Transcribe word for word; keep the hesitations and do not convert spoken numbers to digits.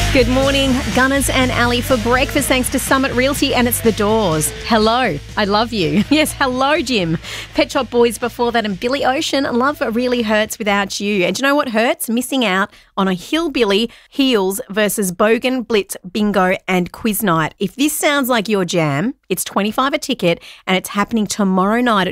Good morning, Gunners and Ali for breakfast thanks to Summit Realty, and it's The Doors. Hello, I love you. Yes, hello, Jim. Pet Shop Boys before that, and Billy Ocean, Love Really Hurts Without You. And do you know what hurts? Missing out on a Hillbilly Heels versus Bogan Blitz Bingo and Quiz Night. If this sounds like your jam, it's twenty-five a ticket and it's happening tomorrow night at